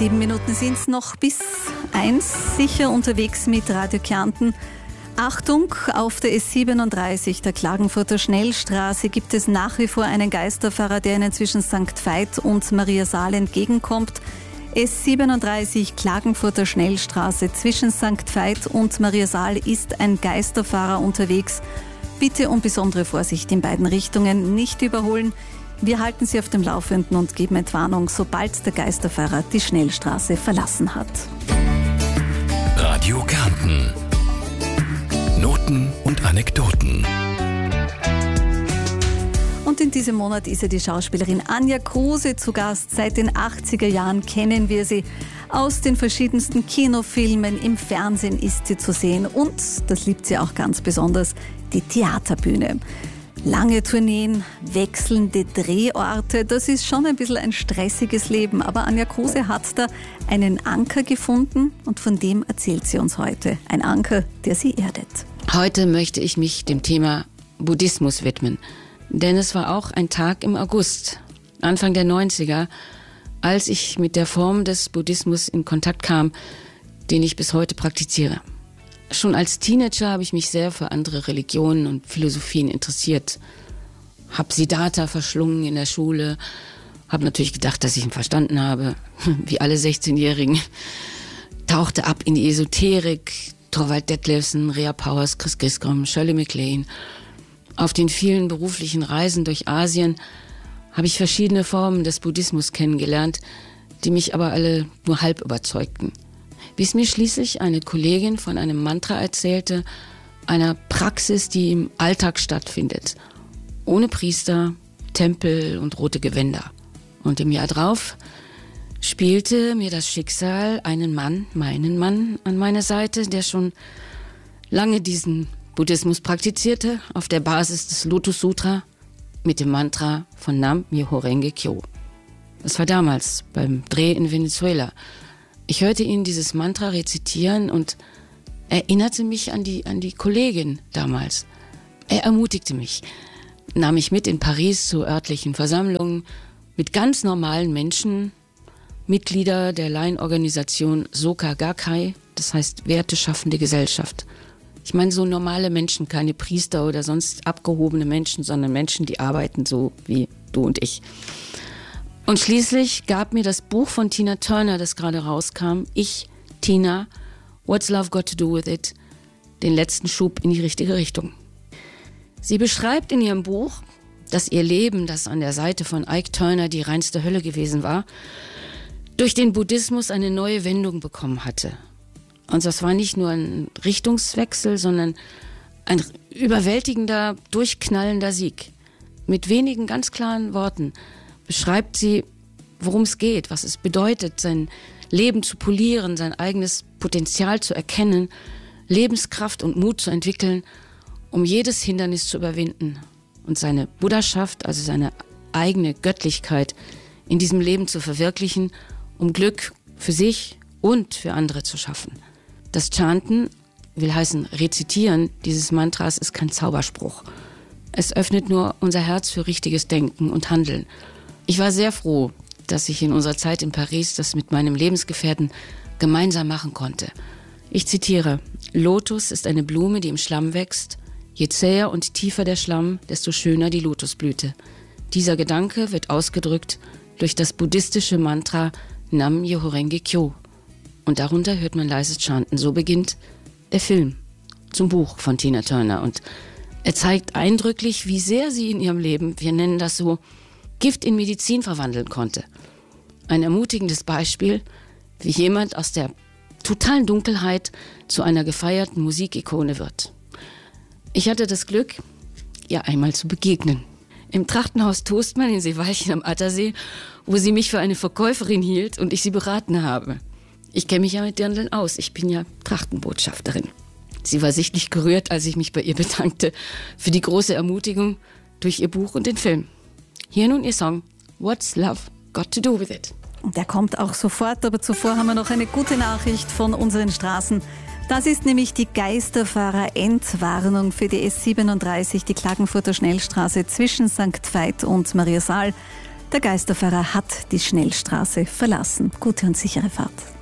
7 Minuten sind es noch bis 1, sicher unterwegs mit Radio Kärnten. Achtung, auf der S37, der Klagenfurter Schnellstraße, gibt es nach wie vor einen Geisterfahrer, der Ihnen zwischen St. Veit und Mariasaal entgegenkommt. S37, Klagenfurter Schnellstraße, zwischen St. Veit und Mariasaal ist ein Geisterfahrer unterwegs. Bitte um besondere Vorsicht in beiden Richtungen, nicht überholen. Wir halten Sie auf dem Laufenden und geben Entwarnung, sobald der Geisterfahrer die Schnellstraße verlassen hat. Radio Kärnten. Noten und Anekdoten. Und in diesem Monat ist ja die Schauspielerin Anja Kruse zu Gast. Seit den 80er Jahren kennen wir sie. Aus den verschiedensten Kinofilmen, im Fernsehen ist sie zu sehen. Und, das liebt sie auch ganz besonders, die Theaterbühne. Lange Tourneen, wechselnde Drehorte, das ist schon ein bisschen ein stressiges Leben. Aber Anja Kruse hat da einen Anker gefunden und von dem erzählt sie uns heute. Ein Anker, der sie erdet. Heute möchte ich mich dem Thema Buddhismus widmen. Denn es war auch ein Tag im August, Anfang der 90er, als ich mit der Form des Buddhismus in Kontakt kam, den ich bis heute praktiziere. Schon als Teenager habe ich mich sehr für andere Religionen und Philosophien interessiert. Habe Siddhartha verschlungen in der Schule, habe natürlich gedacht, dass ich ihn verstanden habe, wie alle 16-Jährigen. Tauchte ab in die Esoterik, Thorvald Detlefsen, Rea Powers, Chris Griscom, Shirley MacLaine. Auf den vielen beruflichen Reisen durch Asien habe ich verschiedene Formen des Buddhismus kennengelernt, die mich aber alle nur halb überzeugten. Bis mir schließlich eine Kollegin von einem Mantra erzählte, einer Praxis, die im Alltag stattfindet. Ohne Priester, Tempel und rote Gewänder. Und im Jahr drauf spielte mir das Schicksal meinen Mann an meine Seite, der schon lange diesen Buddhismus praktizierte, auf der Basis des Lotus Sutra mit dem Mantra von Nam Myoho Renge Kyo. Das war damals beim Dreh in Venezuela. Ich hörte ihn dieses Mantra rezitieren und erinnerte mich an die Kollegin damals. Er ermutigte mich, nahm mich mit in Paris zu örtlichen Versammlungen mit ganz normalen Menschen, Mitglieder der Laienorganisation Soka Gakkai, das heißt Werteschaffende Gesellschaft. Ich meine so normale Menschen, keine Priester oder sonst abgehobene Menschen, sondern Menschen, die arbeiten so wie du und ich. Und schließlich gab mir das Buch von Tina Turner, das gerade rauskam, Ich, Tina, What's Love Got to Do With It, den letzten Schub in die richtige Richtung. Sie beschreibt in ihrem Buch, dass ihr Leben, das an der Seite von Ike Turner die reinste Hölle gewesen war, durch den Buddhismus eine neue Wendung bekommen hatte. Und das war nicht nur ein Richtungswechsel, sondern ein überwältigender, durchknallender Sieg. Mit wenigen ganz klaren Worten beschreibt sie, worum es geht, was es bedeutet, sein Leben zu polieren, sein eigenes Potenzial zu erkennen, Lebenskraft und Mut zu entwickeln, um jedes Hindernis zu überwinden und seine Buddhaschaft, also seine eigene Göttlichkeit, in diesem Leben zu verwirklichen, um Glück für sich und für andere zu schaffen. Das Chanten, will heißen Rezitieren dieses Mantras, ist kein Zauberspruch. Es öffnet nur unser Herz für richtiges Denken und Handeln. Ich war sehr froh, dass ich in unserer Zeit in Paris das mit meinem Lebensgefährten gemeinsam machen konnte. Ich zitiere: Lotus ist eine Blume, die im Schlamm wächst. Je zäher und tiefer der Schlamm, desto schöner die Lotusblüte. Dieser Gedanke wird ausgedrückt durch das buddhistische Mantra Nam Myoho Renge Kyo. Und darunter hört man leises Chanten. So beginnt der Film zum Buch von Tina Turner. Und er zeigt eindrücklich, wie sehr sie in ihrem Leben, wir nennen das so, Gift in Medizin verwandeln konnte. Ein ermutigendes Beispiel, wie jemand aus der totalen Dunkelheit zu einer gefeierten Musikikone wird. Ich hatte das Glück, ihr einmal zu begegnen. Im Trachtenhaus Toastmann in Seewalchen am Attersee, wo sie mich für eine Verkäuferin hielt und ich sie beraten habe. Ich kenne mich ja mit Dirndln aus, ich bin ja Trachtenbotschafterin. Sie war sichtlich gerührt, als ich mich bei ihr bedankte für die große Ermutigung durch ihr Buch und den Film. Hier nun ihr Song What's Love Got to Do With It. Und der kommt auch sofort, aber zuvor haben wir noch eine gute Nachricht von unseren Straßen. Das ist nämlich die Geisterfahrer-Entwarnung für die S37, die Klagenfurter Schnellstraße zwischen St. Veit und Mariasaal. Der Geisterfahrer hat die Schnellstraße verlassen. Gute und sichere Fahrt.